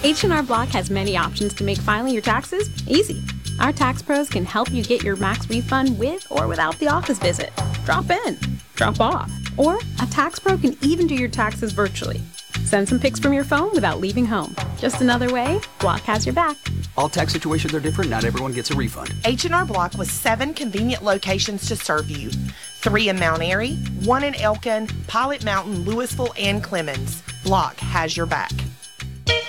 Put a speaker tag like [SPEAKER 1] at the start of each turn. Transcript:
[SPEAKER 1] H&R Block has many options to make filing your taxes easy. Our tax pros can help you get your max refund with or without the office visit. Drop in, drop off, or a tax pro can even do your taxes virtually. Send some pics from your phone without leaving home. Just another way Block has your back.
[SPEAKER 2] All tax situations are different. Not everyone gets a refund.
[SPEAKER 3] H&R Block with 7 convenient locations to serve you. 3 in Mount Airy, 1 in Elkin, Pilot Mountain, Louisville, and Clemens. Block has your back.